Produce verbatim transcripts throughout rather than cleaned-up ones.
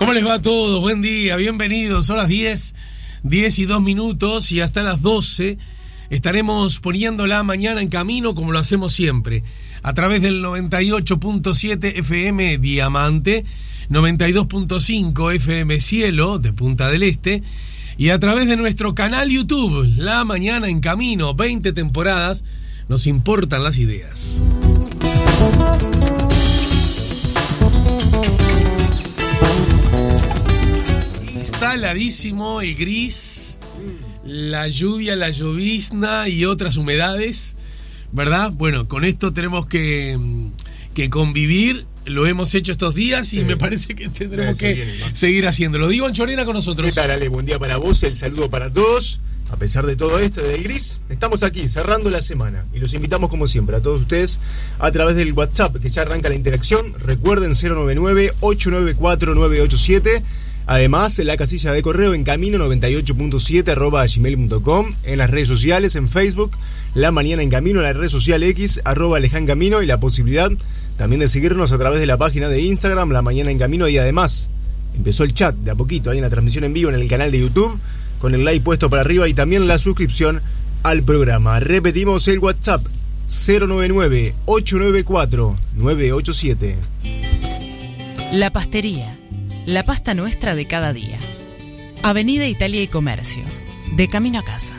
¿Cómo les va a todos? Buen día, bienvenidos. Son las diez, diez y dos minutos y hasta las doce estaremos poniendo la mañana en camino como lo hacemos siempre. A través del noventa y ocho punto siete F M Diamante, noventa y dos punto cinco F M Cielo de Punta del Este y a través de nuestro canal YouTube, La Mañana en Camino, veinte temporadas, nos importan las ideas. Instaladísimo el gris, la lluvia, la llovizna y otras humedades, ¿verdad? Bueno, con esto tenemos que, que convivir, lo hemos hecho estos días y sí, me parece que tendremos que viene, ¿no? seguir haciéndolo. Diego Anchorena con nosotros. ¿Qué tal, Ale? Buen día para vos, el saludo para todos. A pesar de todo esto del gris, estamos aquí cerrando la semana y los invitamos como siempre a todos ustedes a través del WhatsApp que ya arranca la interacción. Recuerden cero nueve nueve, ocho nueve cuatro, nueve ocho siete. Además, en la casilla de correo en camino noventa y ocho punto siete arroba gmail punto com, en las redes sociales, en Facebook, La Mañana en Camino, en la red social X, arroba Aleján Camino, y la posibilidad también de seguirnos a través de la página de Instagram, La Mañana en Camino, y además empezó el chat de a poquito, ahí en la transmisión en vivo en el canal de YouTube, con el like puesto para arriba y también la suscripción al programa. Repetimos el WhatsApp, cero nueve nueve, ocho nueve cuatro, nueve ocho siete. La Pastería. La pasta nuestra de cada día. Avenida Italia y Comercio. De camino a casa.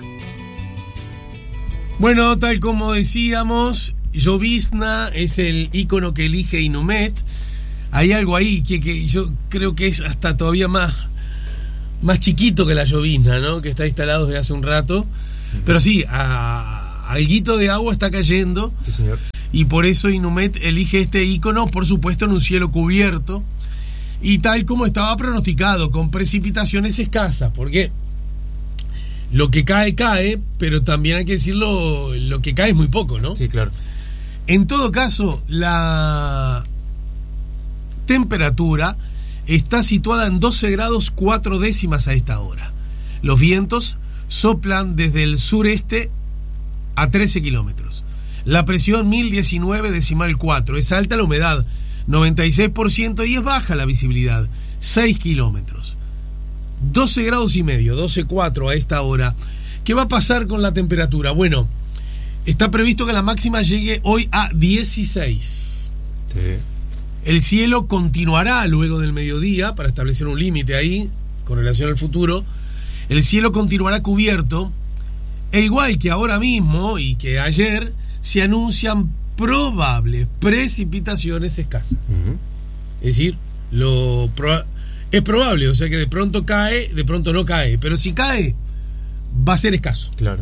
Bueno, tal como decíamos, llovizna es el ícono que elige Inumet. Hay algo ahí que, que yo creo que es hasta todavía más, más chiquito que la llovizna, ¿no? Que está instalado desde hace un rato. Uh-huh. Pero sí, a, alguito de agua está cayendo. Sí, señor. Y por eso Inumet elige este ícono, por supuesto, en un cielo cubierto. Y tal como estaba pronosticado, con precipitaciones escasas, porque lo que cae, cae, pero también hay que decirlo, lo que cae es muy poco, ¿no? Sí, claro. En todo caso, la temperatura está situada en doce grados cuatro décimas a esta hora. Los vientos soplan desde el sureste a trece kilómetros. La presión mil diecinueve decimal cuatro. Es alta la humedad, noventa y seis por ciento, y es baja la visibilidad, seis kilómetros. doce grados y medio, doce coma cuatro a esta hora. ¿Qué va a pasar con la temperatura? Bueno, está previsto que la máxima llegue hoy a dieciséis. Sí. El cielo continuará luego del mediodía, para establecer un límite ahí, con relación al futuro. El cielo continuará cubierto, e igual que ahora mismo y que ayer, se anuncian probables precipitaciones escasas. Uh-huh. Es decir, lo pro- es probable, o sea que de pronto cae, de pronto no cae, pero si cae, va a ser escaso. Claro.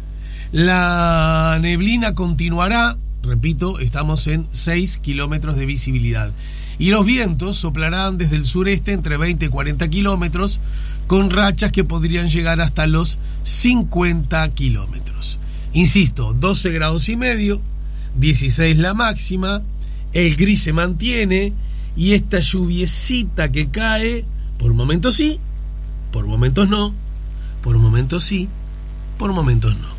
La neblina continuará, repito, estamos en seis kilómetros de visibilidad. Y los vientos soplarán desde el sureste entre veinte y cuarenta kilómetros, con rachas que podrían llegar hasta los cincuenta kilómetros. Insisto, doce grados y medio, dieciséis la máxima, el gris se mantiene y esta lluviecita que cae, por momentos sí, por momentos no, por momentos sí, por momentos no.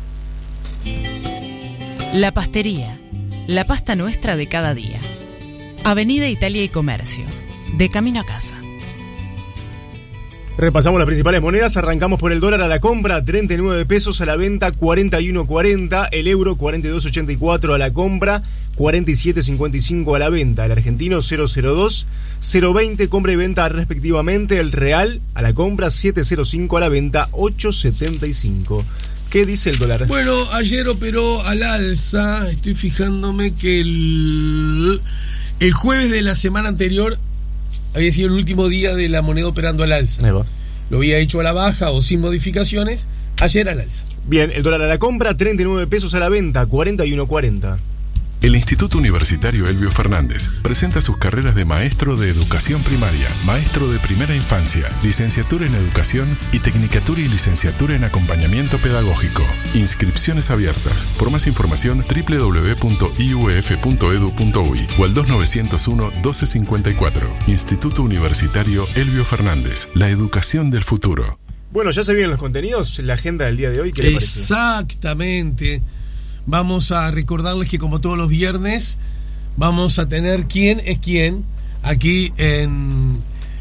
La Pastería. La pasta nuestra de cada día. Avenida Italia y Comercio. De camino a casa. Repasamos las principales monedas, arrancamos por el dólar a la compra, treinta y nueve pesos, a la venta cuarenta y uno cuarenta, el euro cuarenta y dos ochenta y cuatro a la compra, cuarenta y siete cincuenta y cinco a la venta, el argentino cero cero dos, cero veinte compra y venta respectivamente, el real a la compra siete cero cinco a la venta, ocho setenta y cinco. ¿Qué dice el dólar? Bueno, ayer operó al alza, estoy fijándome que el, el jueves de la semana anterior había sido el último día de la moneda operando al alza. Ahí va. Lo había hecho a la baja o sin modificaciones, ayer al alza. Bien, el dólar a la compra, treinta y nueve pesos, a la venta, cuarenta y uno cuarenta. El Instituto Universitario Elbio Fernández presenta sus carreras de maestro de educación primaria, maestro de primera infancia, licenciatura en educación y tecnicatura y licenciatura en acompañamiento pedagógico. Inscripciones abiertas. Por más información, doble u doble u doble u punto i u e f punto e d u punto u i o al dos nueve cero uno, doce cincuenta y cuatro. Instituto Universitario Elbio Fernández. La educación del futuro. Bueno, ya se vienen los contenidos, la agenda del día de hoy. ¿Qué le parece? Exactamente. Vamos a recordarles que como todos los viernes vamos a tener quién es quién aquí en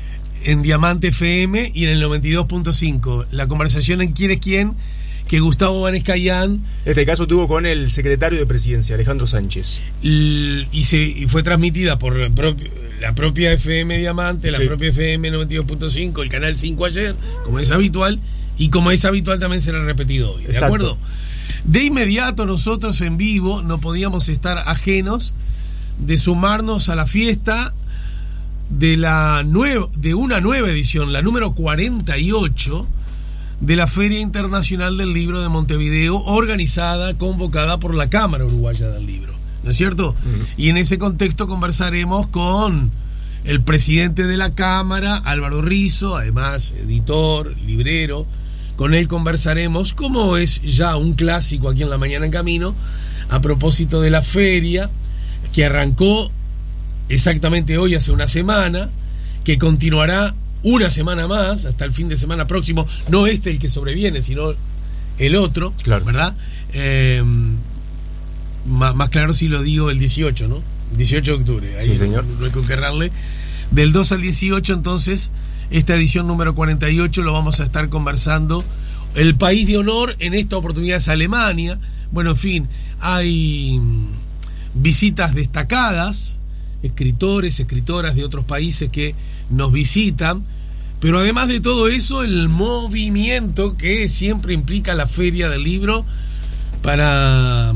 en Diamante F M y en el noventa y dos punto cinco. La conversación en ¿Quién es quién? Que Gustavo Banescayán, este caso tuvo con el secretario de Presidencia, Alejandro Sánchez. Y, y, se, y fue transmitida por la, propia, la propia F M Diamante, la sí. propia F M noventa y dos punto cinco, el canal cinco ayer, como es habitual, y como es habitual también será repetido hoy. ¿De Exacto. acuerdo? De inmediato nosotros en vivo no podíamos estar ajenos de sumarnos a la fiesta de, la nueva, de una nueva edición, la número cuarenta y ocho, de la Feria Internacional del Libro de Montevideo, organizada, convocada por la Cámara Uruguaya del Libro, ¿no es cierto? Uh-huh. Y en ese contexto conversaremos con el presidente de la Cámara, Álvaro Rizzo, además editor, librero. Con él conversaremos, como es ya un clásico aquí en La Mañana en Camino, a propósito de la feria, que arrancó exactamente hoy, hace una semana, que continuará una semana más, hasta el fin de semana próximo, no este el que sobreviene, sino el otro, claro. ¿verdad? Eh, más, más claro si lo digo el dieciocho, ¿no? dieciocho de octubre, ahí sí, señor. No hay que errarle. Del dos al dieciocho, entonces, esta edición número cuarenta y ocho lo vamos a estar conversando. El país de honor en esta oportunidad es Alemania. Bueno, en fin, hay visitas destacadas, escritores, escritoras de otros países que nos visitan, pero además de todo eso, el movimiento que siempre implica la Feria del Libro para...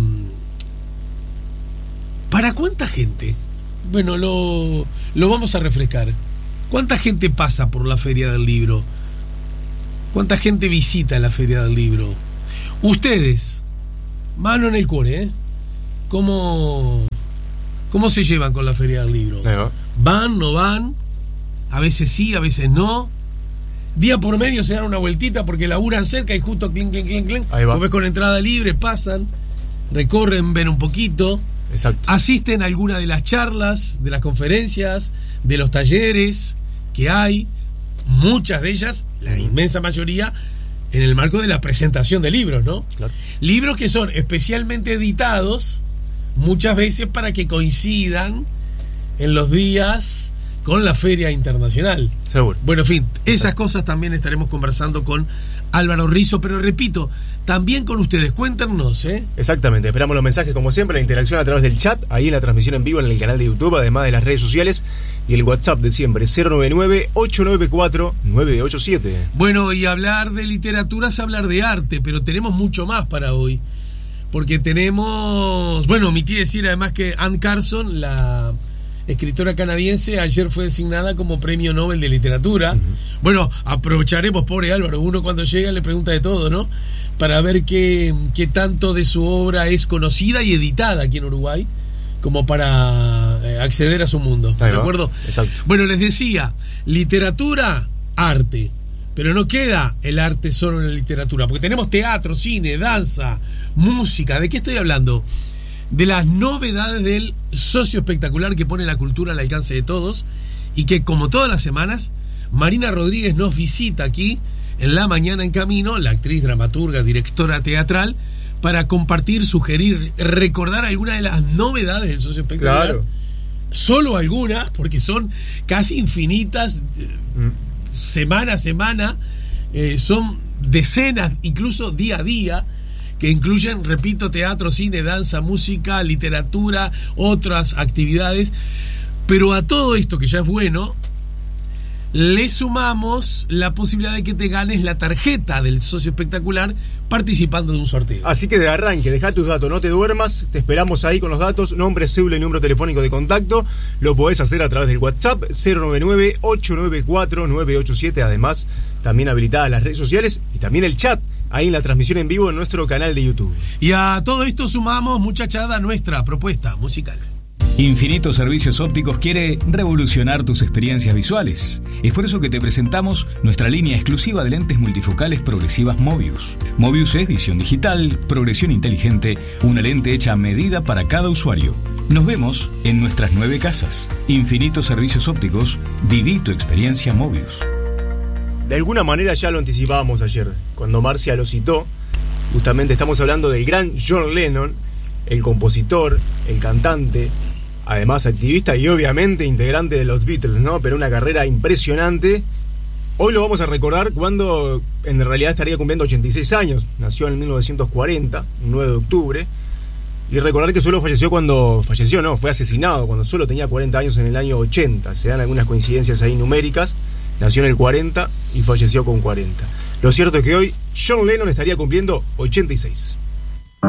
¿Para cuánta gente? Bueno, lo, lo vamos a refrescar. ¿Cuánta gente pasa por la Feria del Libro? ¿Cuánta gente visita la Feria del Libro? Ustedes, mano en el core, ¿eh? ¿Cómo, cómo se llevan con la Feria del Libro? Ahí ¿Van, no van? A veces sí, a veces no. Día por medio se dan una vueltita porque laburan cerca y justo clink, clink, clink, clink. Ahí va. Lo ves con entrada libre, pasan, recorren, ven un poquito. Exacto. Asisten a alguna de las charlas, de las conferencias, de los talleres que hay, muchas de ellas, la inmensa mayoría, en el marco de la presentación de libros, ¿no? Claro. Libros que son especialmente editados, muchas veces para que coincidan en los días con la Feria Internacional. Seguro. Bueno, en fin, esas Exacto. cosas también estaremos conversando con Álvaro Rizzo, pero repito, también con ustedes, cuéntenos, ¿eh? Exactamente, esperamos los mensajes como siempre, la interacción a través del chat, ahí en la transmisión en vivo en el canal de YouTube, además de las redes sociales y el WhatsApp de siempre, cero nueve nueve, ocho nueve cuatro, nueve ocho siete. Bueno, y hablar de literatura es hablar de arte, pero tenemos mucho más para hoy, porque tenemos, bueno, omití decir además que Anne Carson, la escritora canadiense, ayer fue designada como Premio Nobel de Literatura. Uh-huh. Bueno, aprovecharemos, pobre Álvaro, uno cuando llega le pregunta de todo, ¿no? Para ver qué, qué tanto de su obra es conocida y editada aquí en Uruguay, como para eh, acceder a su mundo. ¿De acuerdo? Exacto. Bueno, les decía, literatura, arte. Pero no queda el arte solo en la literatura, porque tenemos teatro, cine, danza, música. ¿De qué estoy hablando? De las novedades del socio espectacular que pone la cultura al alcance de todos y que, como todas las semanas, Marina Rodríguez nos visita aquí en La Mañana en Camino, la actriz, dramaturga, directora teatral, para compartir, sugerir, recordar algunas de las novedades del socio espectacular. Claro. Solo algunas, porque son casi infinitas, mm. semana a semana, eh, son decenas, incluso día a día, que incluyen, repito, teatro, cine, danza, música, literatura, otras actividades. Pero a todo esto, que ya es bueno, le sumamos la posibilidad de que te ganes la tarjeta del socio espectacular participando de un sorteo. Así que de arranque, deja tus datos, no te duermas, te esperamos ahí con los datos, nombre, cédula y número telefónico de contacto. Lo podés hacer a través del WhatsApp cero nueve nueve, ocho nueve cuatro, nueve ocho siete. Además, también habilitadas las redes sociales y también el chat ahí en la transmisión en vivo en nuestro canal de YouTube. Y a todo esto sumamos, muchachada, nuestra propuesta musical. Infinito Servicios Ópticos quiere revolucionar tus experiencias visuales. Es por eso que te presentamos nuestra línea exclusiva de lentes multifocales progresivas Mobius. Mobius es visión digital, progresión inteligente, una lente hecha a medida para cada usuario. Nos vemos en nuestras nueve casas. Infinito Servicios Ópticos, viví tu experiencia Mobius. De alguna manera ya lo anticipábamos ayer, cuando Marcia lo citó. Justamente estamos hablando del gran John Lennon, el compositor, el cantante, además activista y obviamente integrante de los Beatles, ¿no? Pero una carrera impresionante. Hoy lo vamos a recordar cuando en realidad estaría cumpliendo ochenta y seis años. Nació en mil novecientos cuarenta, un nueve de octubre. Y recordar que solo falleció cuando... Falleció, no, fue asesinado cuando solo tenía cuarenta años en el año ochenta. Se dan algunas coincidencias ahí numéricas. Nació en el cuarenta y falleció con cuarenta. Lo cierto es que hoy John Lennon estaría cumpliendo ochenta y seis.